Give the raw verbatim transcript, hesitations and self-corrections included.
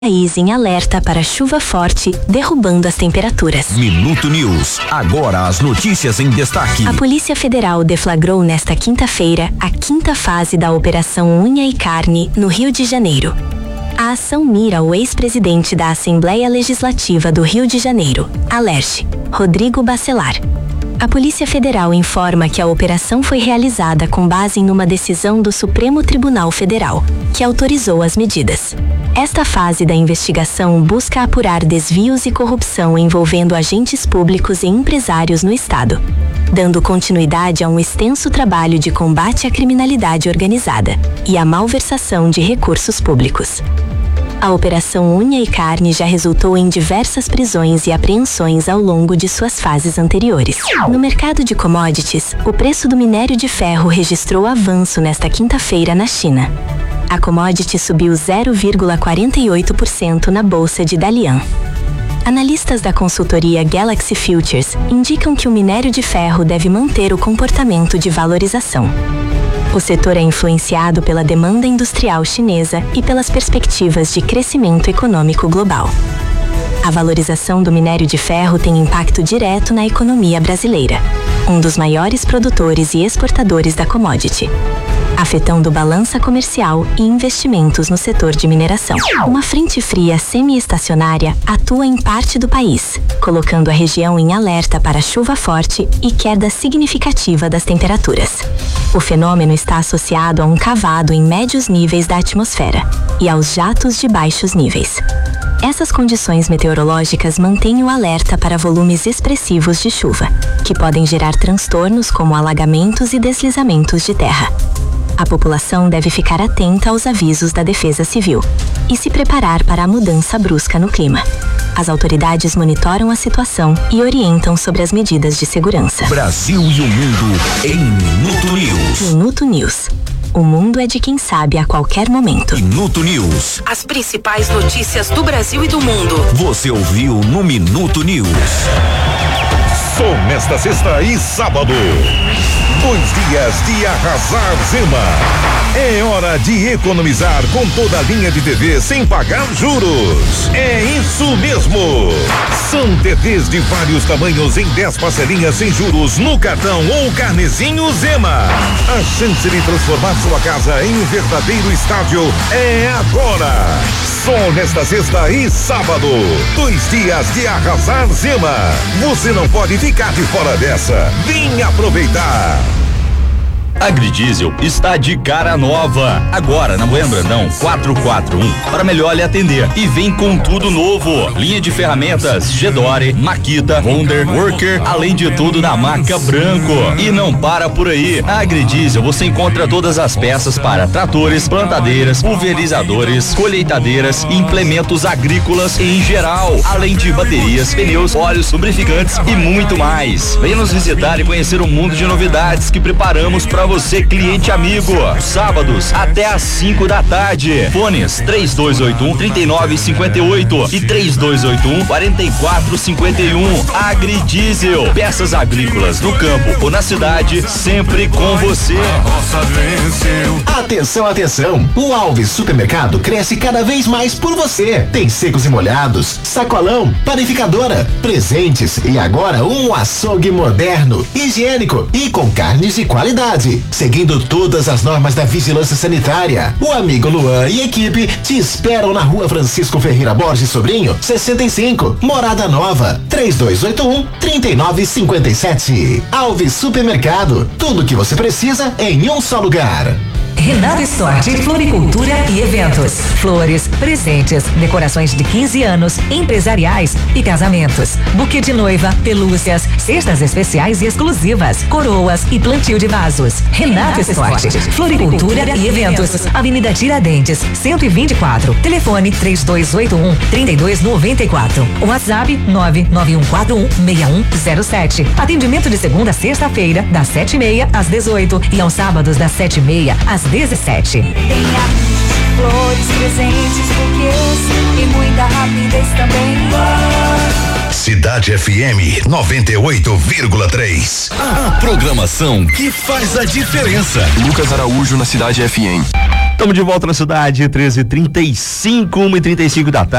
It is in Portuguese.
País em alerta para chuva forte, derrubando as temperaturas. Minuto News. Agora as notícias em destaque. A Polícia Federal deflagrou nesta quinta-feira a quinta fase da Operação Unha e Carne, no Rio de Janeiro. A ação mira o ex-presidente da Assembleia Legislativa do Rio de Janeiro, Alerj, Rodrigo Bacelar. A Polícia Federal informa que a operação foi realizada com base em uma decisão do Supremo Tribunal Federal, que autorizou as medidas. Esta fase da investigação busca apurar desvios e corrupção envolvendo agentes públicos e empresários no Estado, dando continuidade a um extenso trabalho de combate à criminalidade organizada e à malversação de recursos públicos. A Operação Unha e Carne já resultou em diversas prisões e apreensões ao longo de suas fases anteriores. No mercado de commodities, o preço do minério de ferro registrou avanço nesta quinta-feira na China. A commodity subiu zero vírgula quarenta e oito por cento na bolsa de Dalian. Analistas da consultoria Galaxy Futures indicam que o minério de ferro deve manter o comportamento de valorização. O setor é influenciado pela demanda industrial chinesa e pelas perspectivas de crescimento econômico global. A valorização do minério de ferro tem impacto direto na economia brasileira, um dos maiores produtores e exportadores da commodity, afetando balança comercial e investimentos no setor de mineração. Uma frente fria semi-estacionária atua em parte do país, colocando a região em alerta para chuva forte e queda significativa das temperaturas. O fenômeno está associado a um cavado em médios níveis da atmosfera e aos jatos de baixos níveis. Essas condições meteorológicas mantêm o alerta para volumes expressivos de chuva, que podem gerar transtornos como alagamentos e deslizamentos de terra. A população deve ficar atenta aos avisos da Defesa Civil e se preparar para a mudança brusca no clima. As autoridades monitoram a situação e orientam sobre as medidas de segurança. Brasil e o mundo em Minuto News. Minuto News. O mundo é de quem sabe a qualquer momento. Minuto News. As principais notícias do Brasil e do mundo. Você ouviu no Minuto News. Som nesta sexta e sábado. Dois dias de arrasar Zema. É hora de economizar com toda a linha de T V sem pagar juros. É isso mesmo. São T Vs de vários tamanhos em dez parcelinhas sem juros no cartão ou carnezinho Zema. A chance de transformar sua casa em um verdadeiro estádio é agora. Só nesta sexta e sábado. Dois dias de arrasar Zema. Você não pode ficar de fora dessa. Vem aproveitar. Agridiesel está de cara nova. Agora na Bueno Brandão quatrocentos e quarenta e um para melhor lhe atender. E vem com tudo novo. Linha de ferramentas Gedore, Makita, Wonder, Worker, além de tudo da marca Branco. E não para por aí. A Agridiesel você encontra todas as peças para tratores, plantadeiras, pulverizadores, colheitadeiras, implementos agrícolas em geral, além de baterias, pneus, óleos, lubrificantes e muito mais. Venha nos visitar e conhecer um mundo de novidades que preparamos para você, cliente amigo. Sábados até às cinco da tarde. Fones três dois oito um, três nove cinco oito e três dois oito um, quatro quatro cinco um. Agridiesel. Peças agrícolas no campo ou na cidade, sempre com você. Atenção, atenção. O Alves Supermercado cresce cada vez mais por você. Tem secos e molhados, sacolão, panificadora, presentes e agora um açougue moderno, higiênico e com carnes de qualidade, seguindo todas as normas da vigilância sanitária. O amigo Luan e equipe te esperam na Rua Francisco Ferreira Borges Sobrinho, sessenta e cinco, Morada Nova, três dois oito um, três nove cinco sete. Alves Supermercado, tudo que você precisa em um só lugar. Renato Store de Floricultura e Eventos. Flores, presentes, decorações de quinze anos, empresariais e casamentos. Buquê de noiva, pelúcias, cestas especiais e exclusivas, coroas e plantio de vasos. Renato Store, Floricultura e Eventos. Avenida Tiradentes, cento e vinte e quatro. Telefone três dois oito um, três dois nove quatro. WhatsApp nove nove um quatro um, seis um zero sete. Atendimento de segunda a sexta-feira, das sete e meia às dezoito e aos sábados das sete e meia às dezessete. Tenha flores, presentes, buquês e muita rapidez também. Cidade F M noventa e oito vírgula três. A programação que faz a diferença. Lucas Araújo na Cidade F M. Estamos de volta na cidade, treze e trinta e cinco, uma e trinta e cinco da tarde.